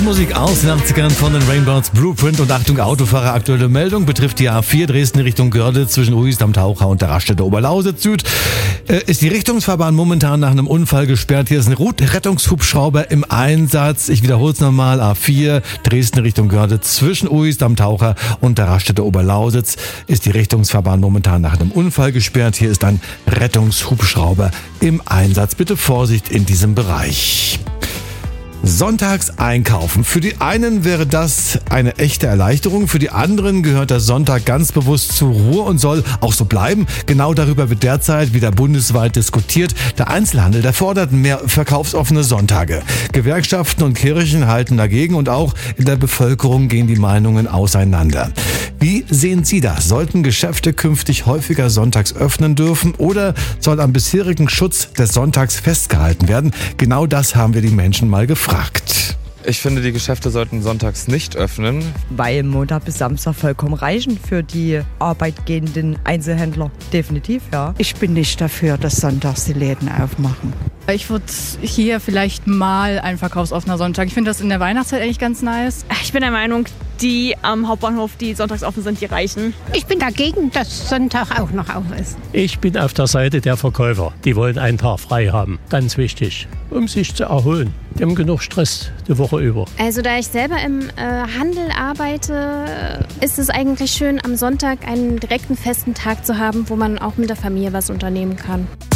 Musik aus den 80ern von den Rainbows Blueprint und Achtung Autofahrer, aktuelle Meldung betrifft die A4 Dresden Richtung Görlitz zwischen Uist am Taucher und der Raststätte Oberlausitz Süd. Ist die Richtungsfahrbahn momentan nach einem Unfall gesperrt. Hier ist ein Rettungshubschrauber im Einsatz. Ich wiederhole es nochmal. A4 Dresden Richtung Görlitz zwischen Uist am Taucher und der Raststätte Oberlausitz ist die Richtungsfahrbahn momentan nach einem Unfall gesperrt. Hier ist ein Rettungshubschrauber im Einsatz. Bitte Vorsicht in diesem Bereich. Sonntags einkaufen. Für die einen wäre das eine echte Erleichterung, für die anderen gehört der Sonntag ganz bewusst zur Ruhe und soll auch so bleiben. Genau darüber wird derzeit wieder bundesweit diskutiert. Der Einzelhandel, der fordert mehr verkaufsoffene Sonntage. Gewerkschaften und Kirchen halten dagegen und auch in der Bevölkerung gehen die Meinungen auseinander. Wie sehen Sie das? Sollten Geschäfte künftig häufiger sonntags öffnen dürfen oder soll am bisherigen Schutz des Sonntags festgehalten werden? Genau das haben wir die Menschen mal gefragt. Ich finde, die Geschäfte sollten sonntags nicht öffnen. Weil Montag bis Samstag vollkommen reichen für die arbeitgehenden Einzelhändler. Definitiv, ja. Ich bin nicht dafür, dass sonntags die Läden aufmachen. Ich würde hier vielleicht mal ein verkaufsoffener Sonntag. Ich finde das in der Weihnachtszeit eigentlich ganz nice. Ich bin der Meinung, die am Hauptbahnhof, die sonntags offen sind, die reichen. Ich bin dagegen, dass Sonntag auch noch auf ist. Ich bin auf der Seite der Verkäufer. Die wollen einen Tag frei haben. Ganz wichtig, um sich zu erholen. Die haben genug Stress die Woche über. Also da ich selber im Handel arbeite, ist es eigentlich schön, am Sonntag einen direkten festen Tag zu haben, wo man auch mit der Familie was unternehmen kann.